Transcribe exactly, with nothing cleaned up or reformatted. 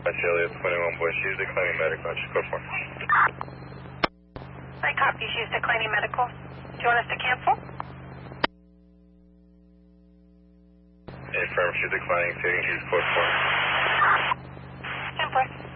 Elliot, twenty-one boy, she's declining medical. Just go for it. I copy. She's declining medical. Do you want us to cancel? Affirm, she's declining, taking she's code four. Simpler.